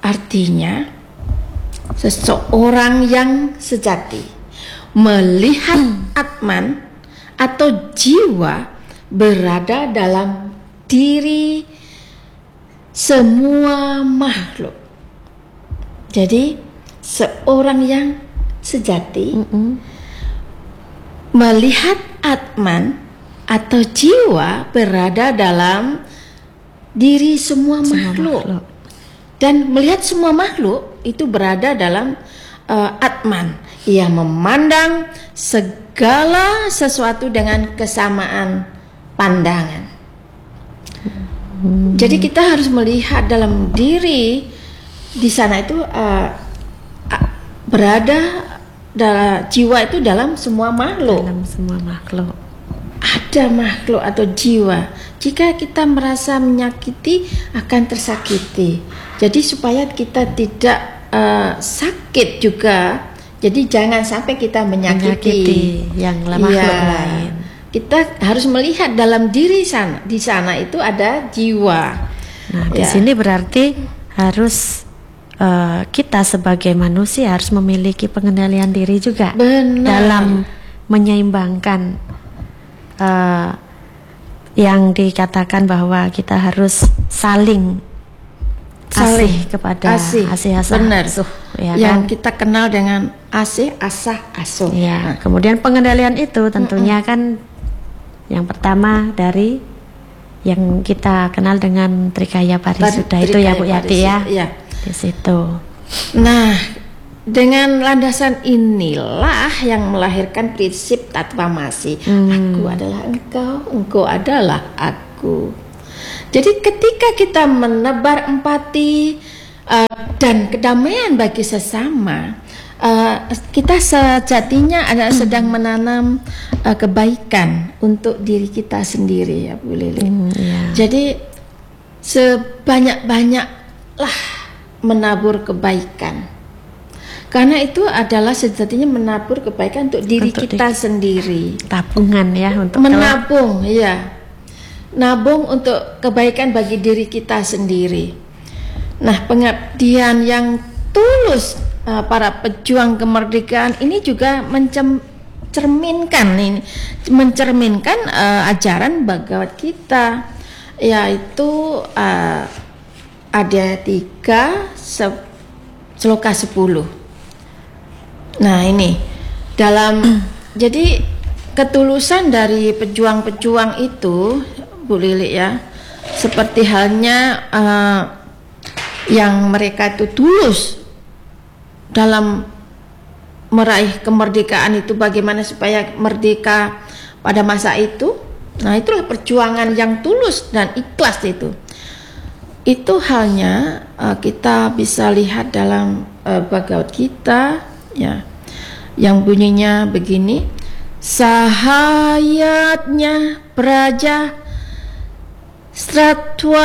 artinya seseorang yang sejati melihat Atman atau jiwa berada dalam diri semua makhluk. Jadi seorang yang sejati melihat Atman atau jiwa berada dalam diri semua makhluk. Dan melihat semua makhluk itu berada dalam Atman. Ia memandang segala sesuatu dengan kesamaan pandangan. Jadi kita harus melihat dalam diri di sana itu berada dalam jiwa itu dalam semua makhluk. Dalam semua makhluk. Ada makhluk atau jiwa. Jika kita merasa menyakiti akan tersakiti. Jadi supaya kita tidak sakit juga. Jadi jangan sampai kita menyakiti yang makhluk lain. Kita harus melihat dalam diri sana. Di sana itu ada jiwa. Nah, di sini berarti harus kita sebagai manusia harus memiliki pengendalian diri juga. Benar. Dalam menyeimbangkan yang dikatakan bahwa kita harus saling asih kepada asih asah asuh, ya yang kan? kita kenal dengan asih asah asuh. Ya, kemudian pengendalian itu tentunya kan yang pertama dari yang kita kenal dengan Trikaya Parisuddha itu ya Bu Yati ya. Di situ. Nah, dengan landasan inilah yang melahirkan prinsip tattvamasi. Aku adalah engkau, engkau adalah aku. Jadi ketika kita menebar empati dan kedamaian bagi sesama, kita sejatinya adalah sedang menanam kebaikan untuk diri kita sendiri ya Bu Lili. Jadi sebanyak-banyaklah menabur kebaikan. Karena itu adalah sejatinya menabur kebaikan untuk diri kita sendiri. Tabungan ya untuk menabung, ya. Nabung untuk kebaikan bagi diri kita sendiri. Nah, pengabdian yang tulus para pejuang kemerdekaan ini juga mencerminkan ajaran Bhagavad Gita, yaitu Adhyaya 3 Sloka 10. Nah, ini dalam jadi ketulusan dari pejuang-pejuang itu Bu Lili ya, seperti halnya yang mereka itu tulus dalam meraih kemerdekaan itu, bagaimana supaya merdeka pada masa itu. Nah, itulah perjuangan yang tulus dan ikhlas itu. Itu halnya kita bisa lihat dalam Bhagavad Gita ya, yang bunyinya begini, sahayatnya praja stratva